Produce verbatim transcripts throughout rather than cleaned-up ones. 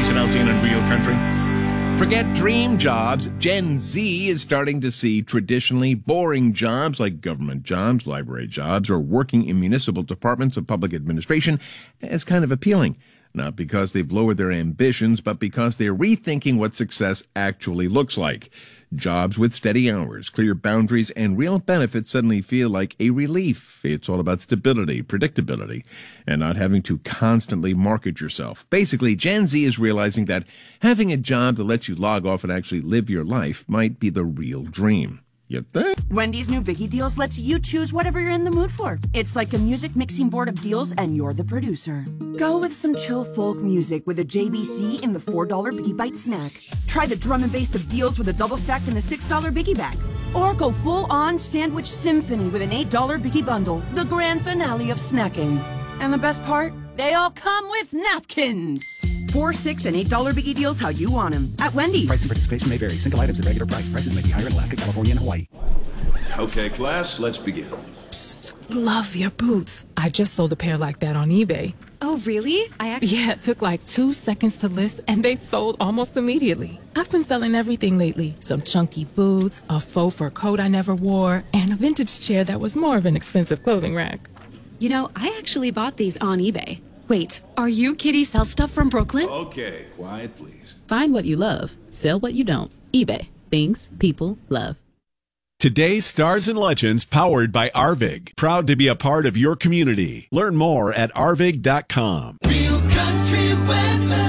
Jason Aldean and Real Country. Forget dream jobs. Gen Z is starting to see traditionally boring jobs like government jobs, library jobs, or working in municipal departments of public administration as kind of appealing. Not because they've lowered their ambitions, but because they're rethinking what success actually looks like. Jobs with steady hours, clear boundaries, and real benefits suddenly feel like a relief. It's all about stability, predictability, and not having to constantly market yourself. Basically, Gen Z is realizing that having a job that lets you log off and actually live your life might be the real dream. You think? Wendy's new Biggie Deals lets you choose whatever you're in the mood for. It's like a music mixing board of deals, and you're the producer. Go with some chill folk music with a J B C in the four dollar Biggie Bite snack. Try the drum and bass of deals with a double stack in the six dollar Biggie Bag. Or go full-on sandwich symphony with an eight dollar Biggie Bundle, the grand finale of snacking. And the best part? They all come with napkins. Four, six, and eight dollar Biggie Deals how you want them at Wendy's. Price and participation may vary. Single items at regular price. Prices may be higher in Alaska, California, and Hawaii. Okay, class, let's begin. Psst, love your boots. I just sold a pair like that on eBay. Oh, really? I actually... Yeah, it took like two seconds to list, and they sold almost immediately. I've been selling everything lately. Some chunky boots, a faux fur coat I never wore, and a vintage chair that was more of an expensive clothing rack. You know, I actually bought these on eBay. Wait, are you Kitty Sell Stuff from Brooklyn? Okay, quiet, please. Find what you love. Sell what you don't. eBay. Things people love. Today's Stars and Legends, powered by Arvig. Proud to be a part of your community. Learn more at arvig dot com. Real country weather.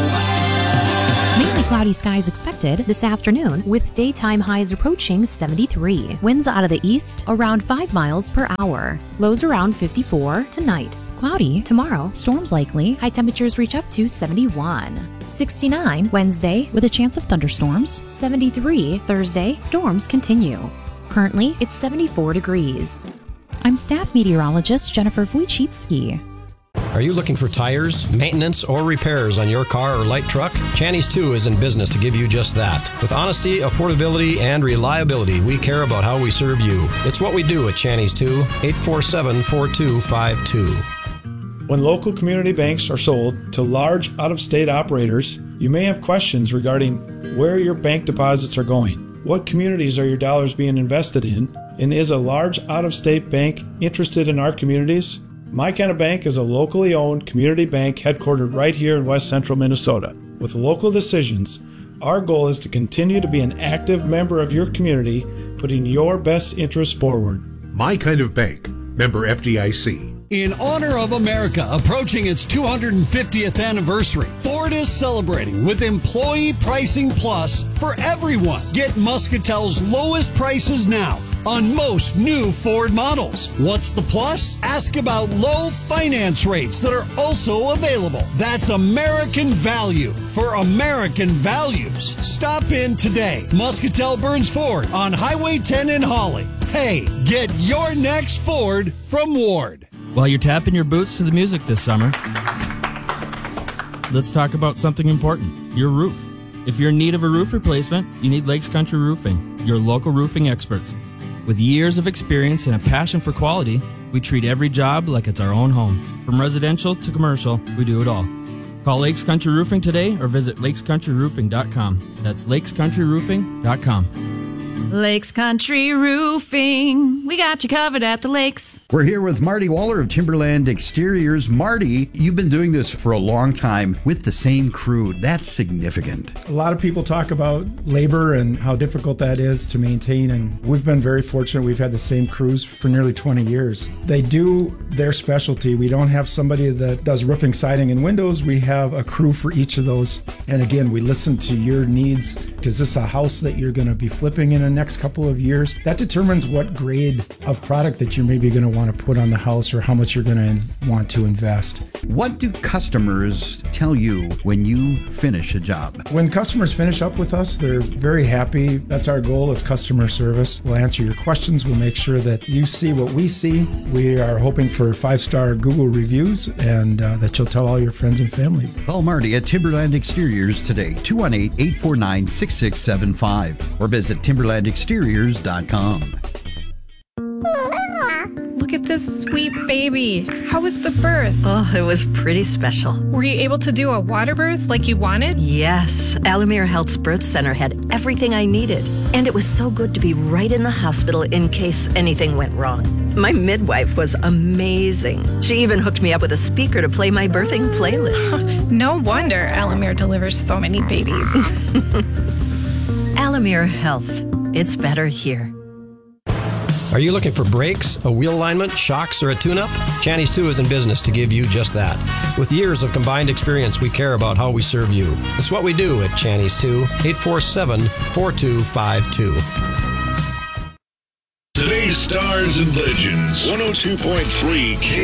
Mainly cloudy skies expected this afternoon, with daytime highs approaching seventy-three. Winds out of the east around five miles per hour. Lows around fifty-four tonight. Cloudy tomorrow, storms likely. High temperatures reach up to seventy-one. sixty-nine Wednesday with a chance of thunderstorms. seventy-three Thursday, storms continue. Currently, it's seventy-four degrees. I'm staff meteorologist Jennifer Wojcicki. Are you looking for tires, maintenance, or repairs on your car or light truck? Channy's two is in business to give you just that. With honesty, affordability, and reliability, we care about how we serve you. It's what we do at Channy's two, eight four seven, four two five two. When local community banks are sold to large out-of-state operators, you may have questions regarding where your bank deposits are going. What communities are your dollars being invested in? And is a large out-of-state bank interested in our communities? My Kind of Bank is a locally owned community bank headquartered right here in West Central Minnesota. With local decisions, our goal is to continue to be an active member of your community, putting your best interests forward. My Kind of Bank, member F D I C. In honor of America approaching its two hundred fiftieth anniversary, Ford is celebrating with Employee Pricing Plus for everyone. Get Muscatel's lowest prices now on most new Ford models. What's the plus? Ask about low finance rates that are also available. That's American value for American values. Stop in today. Muscatel Burns Ford on Highway ten in Holly. Hey, get your next Ford from Ward. While you're tapping your boots to the music this summer, let's talk about something important, your roof. If you're in need of a roof replacement, you need Lakes Country Roofing, your local roofing experts. With years of experience and a passion for quality, we treat every job like it's our own home. From residential to commercial, we do it all. Call Lakes Country Roofing today or visit lakes country roofing dot com. That's lakes country roofing dot com. Lakes Country Roofing. We got you covered at the lakes. We're here with Marty Waller of Timberland Exteriors. Marty, you've been doing this for a long time with the same crew. That's significant. A lot of people talk about labor and how difficult that is to maintain, and we've been very fortunate. We've had the same crews for nearly twenty years. They do their specialty. We don't have somebody that does roofing, siding, and windows. We have a crew for each of those. And again, we listen to your needs. Is this a house that you're going to be flipping in a next couple of years? That determines what grade of product that you're maybe going to want to put on the house or how much you're going to want to invest. What do customers tell you when you finish a job? When customers finish up with us, they're very happy. That's our goal, is customer service. We'll answer your questions. We'll make sure that you see what we see. We are hoping for five-star Google reviews and uh, that you'll tell all your friends and family. Call Marty at Timberland Exteriors today, two one eight, eight four nine, six six seven five, or visit timberland exteriors dot com. Look Look at this sweet baby. How was the birth? Oh, it was pretty special. Were you able to do a water birth like you wanted? Yes. Alamere Health's birth center had everything I needed. And it was so good to be right in the hospital in case anything went wrong. My midwife was amazing. She even hooked me up with a speaker to play my birthing playlist. No wonder Alamere delivers so many babies. Alamere Health. It's better here. Are you looking for brakes, a wheel alignment, shocks, or a tune-up? Channy's two is in business to give you just that. With years of combined experience, we care about how we serve you. It's what we do at Channy's two, eight four seven, four two five two. Today's Stars and Legends, one oh two point three K